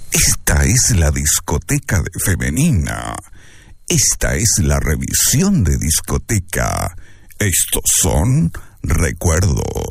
Esta es la discoteca de femenina. Esta es la revisión de discoteca. Estos son recuerdos.